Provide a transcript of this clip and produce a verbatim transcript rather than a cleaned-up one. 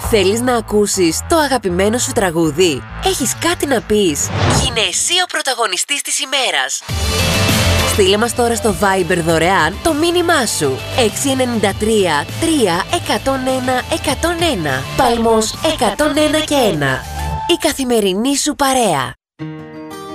Θέλεις να ακούσεις το αγαπημένο σου τραγούδι? Έχεις κάτι να πεις? Γίνε εσύ ο πρωταγωνιστής της ημέρας. Στείλε μας τώρα στο Viber δωρεάν το μήνυμά σου. έξι εννιά τρία τρία ένα μηδέν ένα ένα μηδέν ένα. Παλμός εκατόν ένα και ένα. Η καθημερινή σου παρέα.